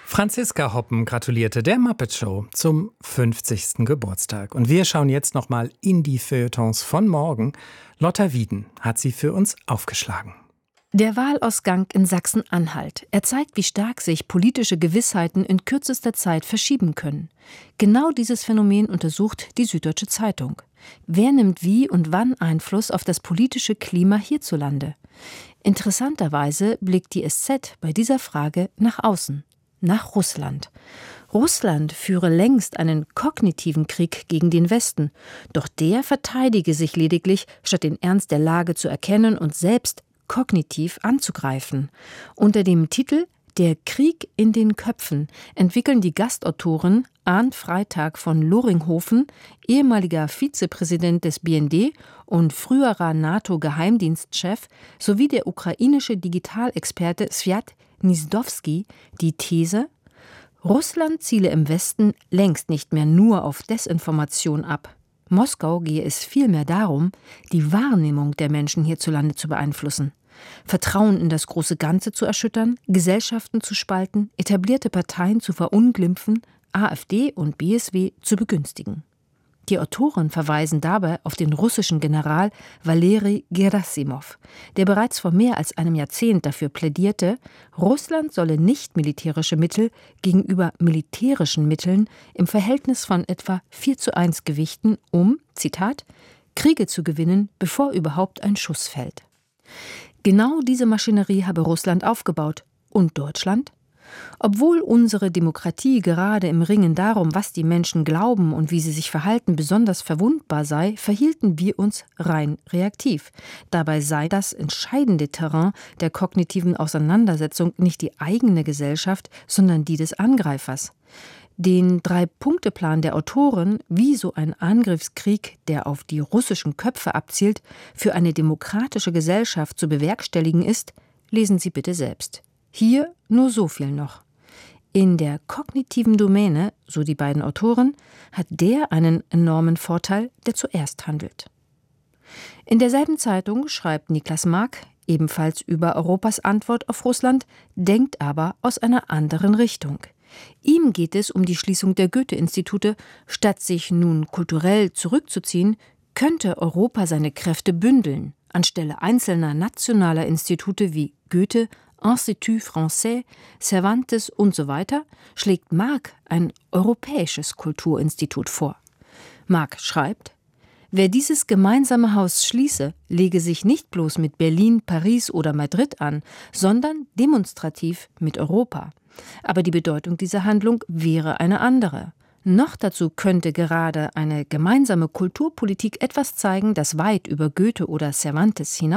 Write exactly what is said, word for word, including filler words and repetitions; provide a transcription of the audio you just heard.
Franziska Hoppen gratulierte der Muppet Show zum fünfzigsten Geburtstag. Und wir schauen jetzt nochmal in die Feuilletons von morgen. Lotta Wieden hat sie für uns aufgeschlagen. Der Wahlausgang in Sachsen-Anhalt. Er zeigt, wie stark sich politische Gewissheiten in kürzester Zeit verschieben können. Genau dieses Phänomen untersucht die Süddeutsche Zeitung. Wer nimmt wie und wann Einfluss auf das politische Klima hierzulande? Interessanterweise blickt die S Z bei dieser Frage nach außen, nach Russland. Russland führe längst einen kognitiven Krieg gegen den Westen, doch der verteidige sich lediglich, statt den Ernst der Lage zu erkennen und selbst kognitiv anzugreifen. Unter dem Titel »Der Krieg in den Köpfen« entwickeln die Gastautoren Arndt Freitag von Loringhofen, ehemaliger Vizepräsident des B N D und früherer NATO-Geheimdienstchef, sowie der ukrainische Digitalexperte Swiat Gniezdowski die These: Russland ziele im Westen längst nicht mehr nur auf Desinformation ab. Moskau gehe es vielmehr darum, die Wahrnehmung der Menschen hierzulande zu beeinflussen, Vertrauen in das große Ganze zu erschüttern, Gesellschaften zu spalten, etablierte Parteien zu verunglimpfen, AfD und B S W zu begünstigen. Die Autoren verweisen dabei auf den russischen General Waleri Gerasimov, der bereits vor mehr als einem Jahrzehnt dafür plädierte, Russland solle nicht-militärische Mittel gegenüber militärischen Mitteln im Verhältnis von etwa vier zu eins gewichten, um, Zitat, Kriege zu gewinnen, bevor überhaupt ein Schuss fällt. Genau diese Maschinerie habe Russland aufgebaut. Und Deutschland? Obwohl unsere Demokratie gerade im Ringen darum, was die Menschen glauben und wie sie sich verhalten, besonders verwundbar sei, verhielten wir uns rein reaktiv. Dabei sei das entscheidende Terrain der kognitiven Auseinandersetzung nicht die eigene Gesellschaft, sondern die des Angreifers. Den Drei-Punkte-Plan der Autoren, wie so ein Angriffskrieg, der auf die russischen Köpfe abzielt, für eine demokratische Gesellschaft zu bewerkstelligen ist, lesen Sie bitte selbst. Hier nur so viel noch. In der kognitiven Domäne, so die beiden Autoren, hat der einen enormen Vorteil, der zuerst handelt. In derselben Zeitung schreibt Niklas Mark, ebenfalls über Europas Antwort auf Russland, denkt aber aus einer anderen Richtung. Ihm geht es um die Schließung der Goethe-Institute. Statt sich nun kulturell zurückzuziehen, könnte Europa seine Kräfte bündeln. Anstelle einzelner nationaler Institute wie Goethe, Institut Français, Cervantes und so weiter, schlägt Mark ein europäisches Kulturinstitut vor. Mark schreibt: Wer dieses gemeinsame Haus schließe, lege sich nicht bloß mit Berlin, Paris oder Madrid an, sondern demonstrativ mit Europa. Aber die Bedeutung dieser Handlung wäre eine andere. Noch dazu könnte gerade eine gemeinsame Kulturpolitik etwas zeigen, das weit über Goethe oder Cervantes hinaus